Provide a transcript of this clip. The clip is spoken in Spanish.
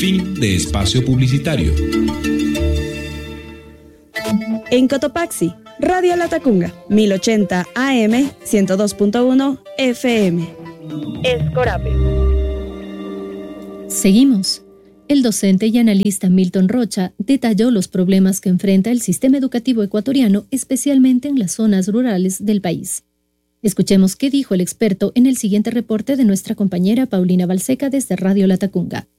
Fin de espacio publicitario. En Cotopaxi, Radio Latacunga, 1080 AM, 102.1 FM. Escorape. Seguimos. El docente y analista Milton Rocha detalló los problemas que enfrenta el sistema educativo ecuatoriano, especialmente en las zonas rurales del país. Escuchemos qué dijo el experto en el siguiente reporte de nuestra compañera Paulina Balseca desde Radio Latacunga.